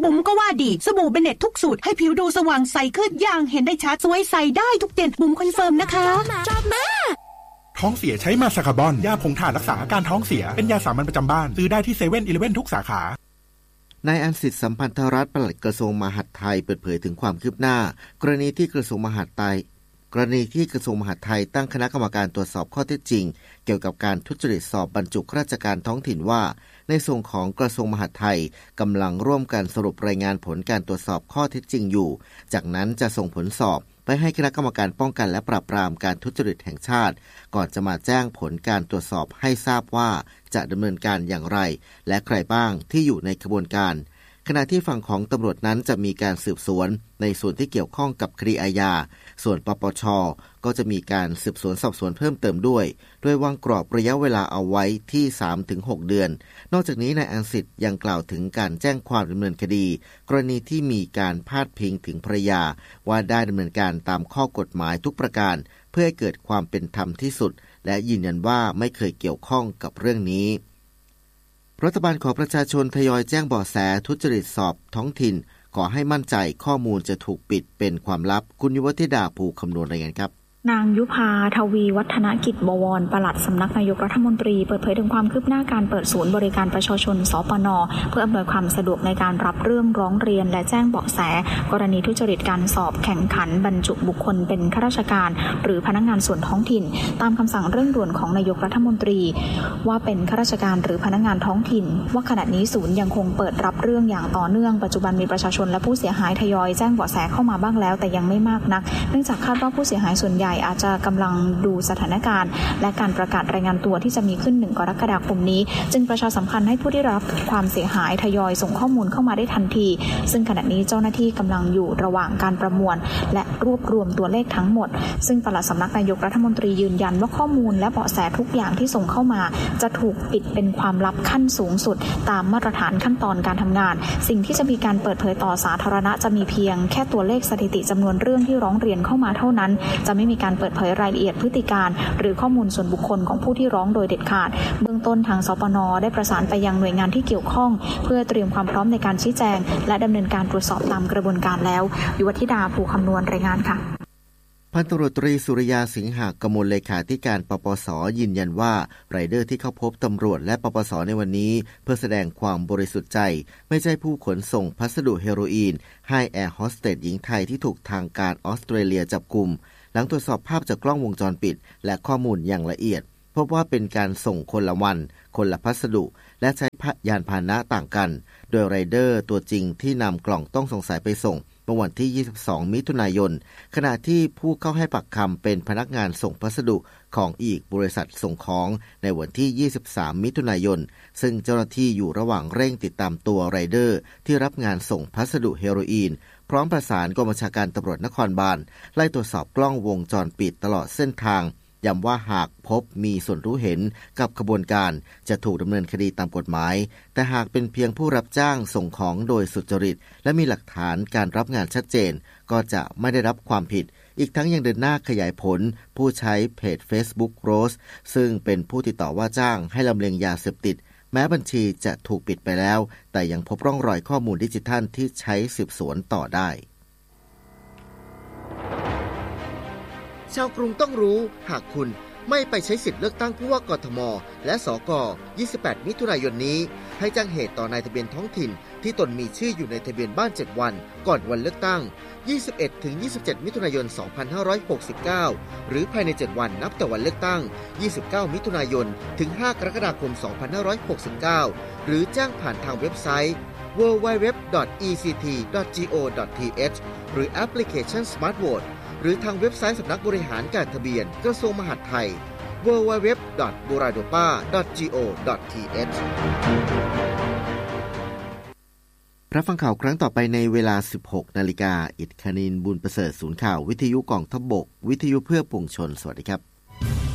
บุ๋มก็ว่าดีสบู่เบเน็ตทุกสูตรให้ผิวดูสว่างใสขึ้นอย่างเห็นได้ชัดสวยใสได้ทุกเดือนบุ๋มคอนเฟิร์มนะคะชอบมากท้องเสียใช้มาซาคาบอนยาผงถ่านรักษาอาการท้องเสียเป็นยาสามัญประจำบ้านซื้อได้ที่7-11ทุกสาขานายอันสิทธิ์สัมพันธรัตน์ปลัดกระทรวงมหาดไทยเปิดเผยถึงความคืบหน้ากรณีที่กระทรวงมหาดไทยตั้งคณะกรรมการตรวจสอบข้อเท็จจริงเกี่ยวกับการทุจริตสอบบรรจุข้าราชการท้องถิ่นว่าในส่วนของกระทรวงมหาดไทยกำลังร่วมกันสรุปรายงานผลการตรวจสอบข้อเท็จจริงอยู่จากนั้นจะส่งผลสอบไปให้คณะกรรมการป้องกันและปราบปรามการทุจริตแห่งชาติก่อนจะมาแจ้งผลการตรวจสอบให้ทราบว่าจะดำเนินการอย่างไรและใครบ้างที่อยู่ในกระบวนการขณะที่ฝั่งของตำรวจนั้นจะมีการสืบสวนในส่วนที่เกี่ยวข้องกับคดีอาญาส่วนปปช.ก็จะมีการสืบสวนสอบสวนเพิ่มเติมด้วยโดยวางกรอบระยะเวลาเอาไว้ที่ 3-6 เดือนนอกจากนี้นายอันสิทธิ์ยังกล่าวถึงการแจ้งความดำเนินคดีกรณีที่มีการพาดพิงถึงภรรยาว่าได้ดำเนินการตามข้อกฎหมายทุกประการเพื่อให้เกิดความเป็นธรรมที่สุดและยืนยันว่าไม่เคยเกี่ยวข้องกับเรื่องนี้รัฐบาลขอประชาชนทยอยแจ้งเบาะแสทุจริตสอบท้องถิ่นขอให้มั่นใจข้อมูลจะถูกปิดเป็นความลับคุณยุวธิดาภูคำนวณรายงานครับนางยุภาทวีวัฒนกิจบวรปลัดสำนักนายกรัฐมนตรีเปิดเผยถึงความคืบหน้าการเปิดศูนย์บริการประชาชนสปน.เพื่ออำนวยความสะดวกในการรับเรื่องร้องเรียนและแจ้งเบาะแสกรณีทุจริตการสอบแข่งขันบรรจุบุคคลเป็นข้าราชการหรือพนักงานส่วนท้องถิ่นตามคำสั่งเร่งด่วนของนายกรัฐมนตรีว่าเป็นข้าราชการหรือพนักงานท้องถิ่นว่าขณะนี้ศูนย์ยังคงเปิดรับเรื่องอย่างต่อเนื่องปัจจุบันมีประชาชนและผู้เสียหายทยอยแจ้งเบาะแสเข้ามาบ้างแล้วแต่ยังไม่มากนักเนื่องจากคาดว่าผู้เสียหายส่วนใหญ่อาจจะกำลังดูสถานการณ์และการประกาศรายงานตัวที่จะมีขึ้น1 กรกฎาคมนี้จึงประชาสัมพันธ์ให้ผู้ที่รับความเสียหายทยอยส่งข้อมูลเข้ามาได้ทันทีซึ่งขณะนี้เจ้าหน้าที่กำลังอยู่ระหว่างการประมวลและรวบรวมตัวเลขทั้งหมดซึ่งปลัดสำนักนายกรัฐมนตรียืนยันว่าข้อมูลและเบาะแสทุกอย่างที่ส่งเข้ามาจะถูกปิดเป็นความลับขั้นสูงสุดตามมาตรฐานขั้นตอนการทำงานสิ่งที่จะมีการเปิดเผยต่อสาธารณะจะมีเพียงแค่ตัวเลขสถิติจำนวนเรื่องที่ร้องเรียนเข้ามาเท่านั้นจะไม่มีการเปิดเผยรายละเอียดพฤติการหรือข้อมูลส่วนบุคคลของผู้ที่ร้องโดยเด็ดขาดเบื้องต้นทางสปน.ได้ประสานไปยังหน่วยงานที่เกี่ยวข้องเพื่อเตรียมความพร้อมในการชี้แจงและดำเนินการตรวจสอบตามกระบวนการแล้วยุวธิดาภูคำนวณรายงานค่ะพันตำรวจตรีสุริยาสิงหกมลเลขาธิการปปส.ยืนยันว่าไรเดอร์ที่เข้าพบตำรวจและปปส.ในวันนี้เพื่อแสดงความบริสุทธิ์ใจไม่ใช่ผู้ขนส่งพัสดุเฮโรอีนให้แอร์โฮสเตสหญิงไทยที่ถูกทางการออสเตรเลียจับกุมหลังตรวจสอบภาพจากกล้องวงจรปิดและข้อมูลอย่างละเอียดพบว่าเป็นการส่งคนละวันคนละพัสดุและใช้ยานพาหนะต่างกันโดยไรเดอร์ตัวจริงที่นำกล่องต้องสงสัยไปส่งเมื่อวันที่22มิถุนายนขณะที่ผู้เข้าให้ปากคำเป็นพนักงานส่งพัสดุของอีกบริษัทส่งของในวันที่23มิถุนายนซึ่งเจ้าหน้าที่อยู่ระหว่างเร่งติดตามตัวไรเดอร์ที่รับงานส่งพัสดุเฮโรอีนพร้อมประสานกองบัญชาการตำรวจนครบาลไล่ตรวจสอบกล้องวงจรปิดตลอดเส้นทางย้ำว่าหากพบมีส่วนรู้เห็นกับขบวนการจะถูกดำเนินคดีตามกฎหมายแต่หากเป็นเพียงผู้รับจ้างส่งของโดยสุจริตและมีหลักฐานการรับงานชัดเจนก็จะไม่ได้รับความผิดอีกทั้งยังเดินหน้าขยายผลผู้ใช้เพจ Facebook Rose ซึ่งเป็นผู้ติดต่อว่าจ้างให้ลำเลียงยาเสพติดแม้บัญชีจะถูกปิดไปแล้วแต่ยังพบร่องรอยข้อมูลดิจิทัลที่ใช้สืบสวนต่อได้ชาวกรุงต้องรู้หากคุณไม่ไปใช้สิทธิ์เลือกตั้งผู้ว่ากทมและสก28มิถุนายนนี้ให้แจ้งเหตุต่อนายทะเบียนท้องถิ่นที่ตนมีชื่ออยู่ในทะเบียนบ้าน7วันก่อนวันเลือกตั้ง 21-27 มิถุนายน 2569หรือภายใน7วันนับแต่วันเลือกตั้ง29มิถุนายนถึง5กรกฎาคม 2569หรือแจ้งผ่านทางเว็บไซต์ www.ect.go.th หรือแอปพลิเคชัน Smart Voteหรือทางเว็บไซต์สำนักบริหารการทะเบียนกระทรวงมหาดไทย www.buradopa.go.th รับฟังข่าวครั้งต่อไปในเวลา 16 นาฬิกาอิทคณินบุญประเสริฐศูนย์ข่าววิทยุกองทัพบกวิทยุเพื่อปวงชนสวัสดีครับ